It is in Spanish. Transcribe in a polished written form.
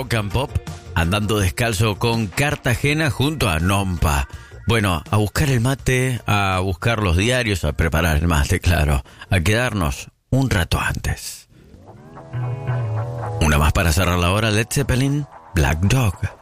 rock and pop, andando descalzo con Cartagena junto a Nompa. Bueno, a buscar el mate, a buscar los diarios, a preparar el mate, claro, a quedarnos un rato antes. Una más para cerrar la hora, Led Zeppelin, Black Dog.